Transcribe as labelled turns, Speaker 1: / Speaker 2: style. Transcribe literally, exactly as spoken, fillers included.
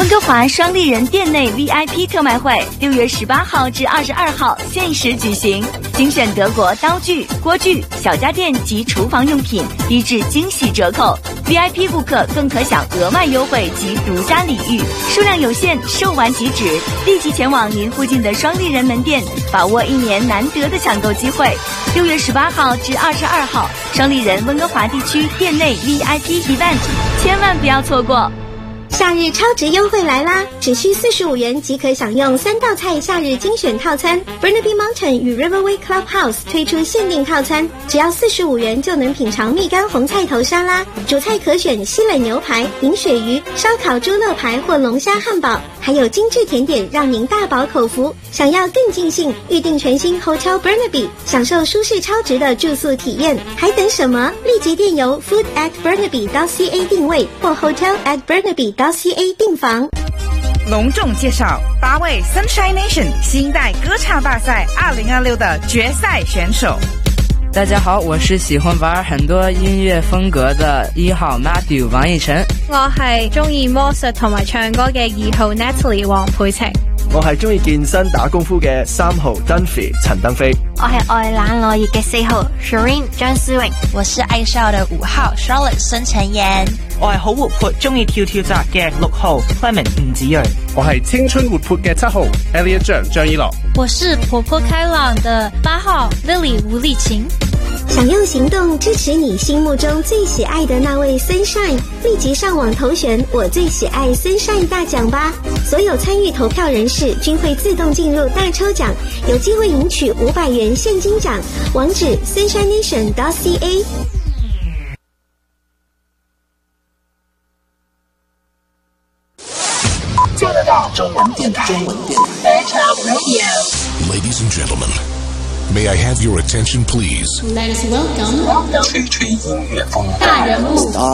Speaker 1: 温哥华双立人店内 V I P 特卖会六月十八号至二十二号限时举行，精选德国刀具、锅具、小家电及厨房用品，低至惊喜折扣。V I P 顾客更可享额外优惠及独家礼遇，数量有限，售完即止，立即前往您附近的双立人门店，把握一年难得的抢购机会。六月十八号至二十二号，双立人温哥华地区店内 V I P event， 千万不要错过。
Speaker 2: 夏日超值优惠来啦！只需四十五元即可享用三道菜夏日精选套餐。Burnaby Mountain 与 Riverway Clubhouse 推出限定套餐，只要四十五元就能品尝蜜柑红菜头沙拉，主菜可选西冷牛排、银鳕鱼、烧烤猪肋排或龙虾汉堡，还有精致甜点让您大饱口福。想要更尽兴，预订全新 Hotel Burnaby， 享受舒适超值的住宿体验，还等什么？立即电邮 food at burnaby dot c a 定位或 hotel at burnaby dot c a 订房。
Speaker 3: 隆重介绍八位 Sunshine Nation 新一代歌唱大赛二零二六的决赛选手。
Speaker 4: 大家好，我是喜歡玩很多音樂風格的一號 Matthew 王奕晨。
Speaker 5: 我係中意魔術同埋唱歌嘅二號 Natalie 黃佩晴。
Speaker 6: 我係中意健身打功夫嘅三號 Dunphy 陳登飛。
Speaker 7: 我係愛冷愛熱嘅四號 Shireen 張思穎。
Speaker 8: 我是愛笑的五號 Charlotte 孫晨妍。
Speaker 9: 我係好活潑中意跳跳紮嘅六號 Clement 吳子睿。
Speaker 10: 我係青春活潑嘅七號 Elliot 張張一樂。
Speaker 11: 我是活潑開朗的八號 Lily 吳麗琴。
Speaker 2: 想用行動支持你心目中最喜愛的那位 Sunshine， 立即上網投選我最喜愛 Sunshine 大獎吧！所有參與投票人士均會自動進入大抽獎，有機會贏取五百元現金獎。網址 sunshine nation dot c a。
Speaker 12: 做得到中文電台。中文電台。H F
Speaker 13: Radio。Ladies and gentlemen。May I have your attention, please?
Speaker 11: Let us welcome
Speaker 12: 吹吹音樂風
Speaker 11: 大人物。